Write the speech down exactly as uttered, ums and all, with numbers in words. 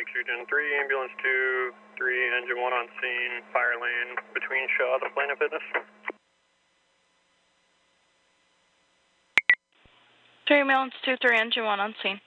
Oxygen three, ambulance two, three, engine one on scene, fire lane between Shaw and Planet Fitness. three, ambulance two, three, engine one on scene.